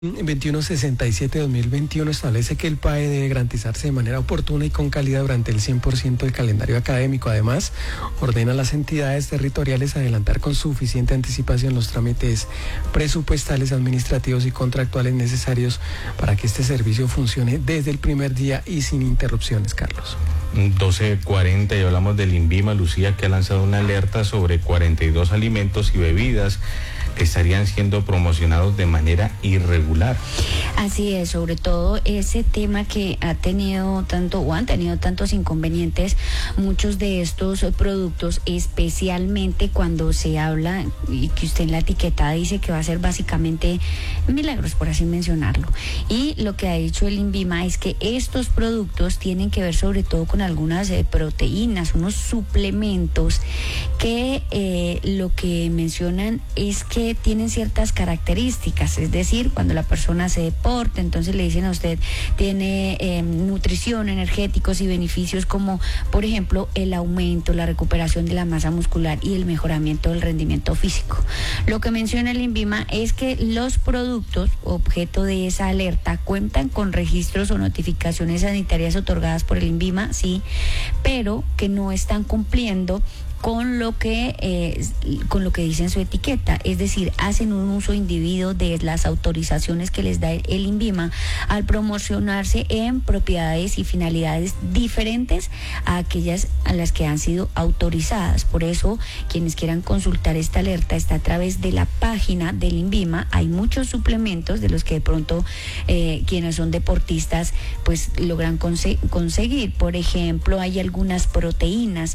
2167-2021 establece que el PAE debe garantizarse de manera oportuna y con calidad durante el 100% del calendario académico. Además, ordena a las entidades territoriales adelantar con suficiente anticipación los trámites presupuestales, administrativos y contractuales necesarios para que este servicio funcione desde el primer día y sin interrupciones, Carlos. 12:40 y hablamos del INVIMA, Lucía, que ha lanzado una alerta sobre 42 alimentos y bebidas que estarían siendo promocionados de manera irregular. Así es, sobre todo ese tema que han tenido tantos inconvenientes, muchos de estos productos, especialmente cuando se habla y que usted en la etiqueta dice que va a ser básicamente milagros, por así mencionarlo. Y lo que ha dicho el INVIMA es que estos productos tienen que ver sobre todo con algunas proteínas, unos suplementos que lo que mencionan es que tienen ciertas características, es decir, cuando la persona se deporta, entonces le dicen a usted tiene nutrición, energéticos y beneficios como por ejemplo el aumento, la recuperación de la masa muscular y el mejoramiento del rendimiento físico. Lo que menciona el INVIMA es que los productos objeto de esa alerta cuentan con registros o notificaciones sanitarias otorgadas por el INVIMA, sí, pero que no están cumpliendo con lo que dice en su etiqueta, es decir, hacen un uso indebido de las autorizaciones que les da el INVIMA al promocionarse en propiedades y finalidades diferentes a aquellas a las que han sido autorizadas. Por eso, quienes quieran consultar esta alerta está a través de la página del INVIMA. Hay muchos suplementos de los que de pronto quienes son deportistas pues logran conseguir. Por ejemplo, hay algunas proteínas,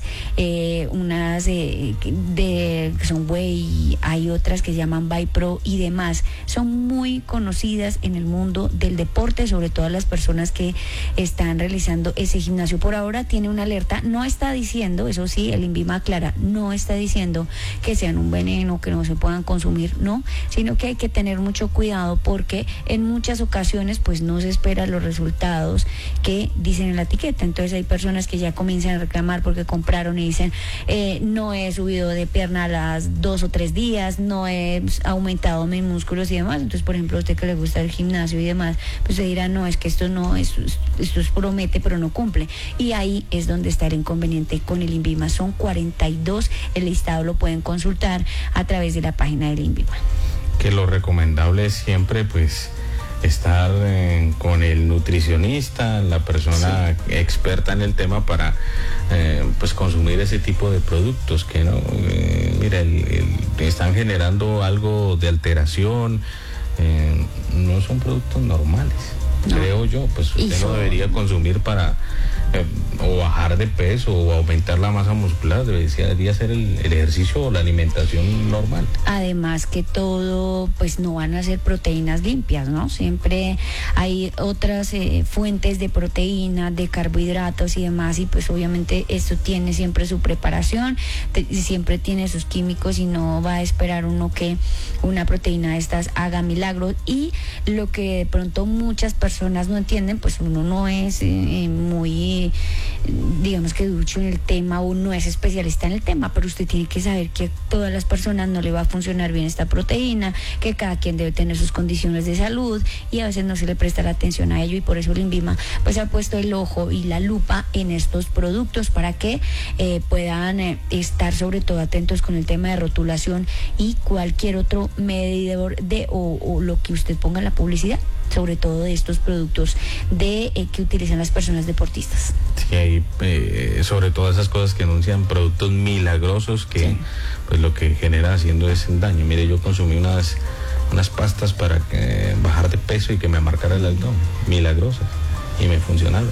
que son whey, hay otras que se llaman Vipro y demás, son muy conocidas en el mundo del deporte, sobre todo las personas que están realizando ese gimnasio. Por ahora tiene una alerta, no está diciendo, eso sí, el INVIMA aclara, no está diciendo que sean un veneno, que no se puedan consumir, no, sino que hay que tener mucho cuidado porque en muchas ocasiones pues no se esperan los resultados que dicen en la etiqueta. Entonces hay personas que ya comienzan a reclamar porque compraron y dicen no he subido de pierna a las 2 o 3 días, no he aumentado mis músculos y demás. Entonces, por ejemplo, a usted que le gusta el gimnasio y demás, pues se dirá, no, es que esto promete pero no cumple. Y ahí es donde está el inconveniente con el INVIMA. Son 42, el listado lo pueden consultar a través de la página del INVIMA. Que lo recomendable es siempre pues estar con el nutricionista, la persona experta en el tema para pues consumir ese tipo de productos que no, mira, están generando algo de alteración, no son productos normales, no. Creo yo, pues usted no debería consumir para o bajar de peso o aumentar la masa muscular, debería ser el ejercicio o la alimentación normal. Además que todo, pues no van a ser proteínas limpias, ¿no? Siempre hay otras fuentes de proteína, de carbohidratos y demás, y pues obviamente esto tiene siempre su preparación, siempre tiene sus químicos y no va a esperar uno que una proteína de estas haga milagros. Y lo que de pronto muchas personas no entienden, pues uno no es muy digamos que ducho en el tema o no es especialista en el tema, pero usted tiene que saber que a todas las personas no le va a funcionar bien esta proteína, que cada quien debe tener sus condiciones de salud y a veces no se le presta la atención a ello, y por eso el INVIMA pues ha puesto el ojo y la lupa en estos productos para que puedan estar sobre todo atentos con el tema de rotulación y cualquier otro medidor o lo que usted ponga en la publicidad, sobre todo de estos productos que utilizan las personas deportistas. Sí, hay sobre todo esas cosas que anuncian productos milagrosos que pues lo que genera haciendo es daño. Mire, yo consumí unas pastas para bajar de peso y que me marcara el abdomen, milagrosas, y me funcionaron.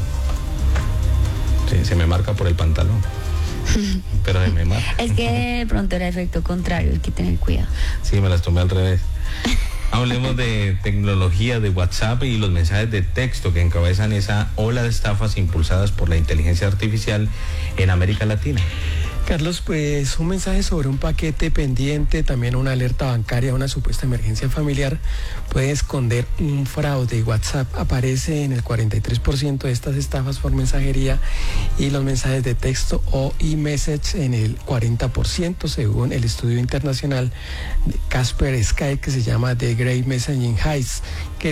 Sí, se me marca por el pantalón. Pero se me marca. Es que de pronto era efecto contrario, hay que tener cuidado. Sí, me las tomé al revés. Hablemos de tecnología, de WhatsApp y los mensajes de texto que encabezan esa ola de estafas impulsadas por la inteligencia artificial en América Latina. Carlos, pues un mensaje sobre un paquete pendiente, también una alerta bancaria, una supuesta emergencia familiar puede esconder un fraude. WhatsApp aparece en el 43% de estas estafas por mensajería y los mensajes de texto o e-message en el 40%, según el estudio internacional de Kaspersky que se llama The Great Messaging Heist, que